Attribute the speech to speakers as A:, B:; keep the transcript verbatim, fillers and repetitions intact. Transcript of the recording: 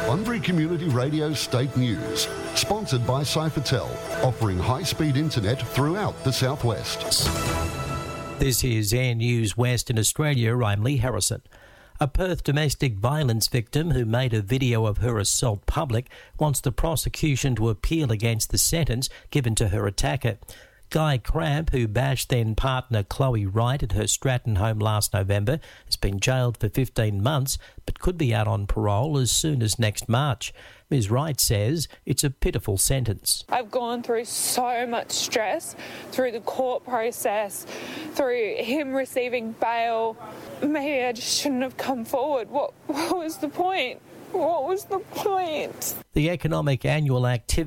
A: Bunbury Community Radio State News, sponsored by Cyphertel, offering high-speed internet throughout the southwest.
B: This is Air News West in Australia. I'm Lee Harrison. A Perth domestic violence victim who made a video of her assault public wants the prosecution to appeal against the sentence given to her attacker. Guy Cramp, who bashed then-partner Chloe Wright at her Stratton home last November, has been jailed for fifteen months but could be out on parole as soon as next March. Miz Wright says it's a pitiful sentence.
C: I've gone through so much stress through the court process, through him receiving bail. Maybe I just shouldn't have come forward. What, what was the point? What was the point?
B: The economic annual activity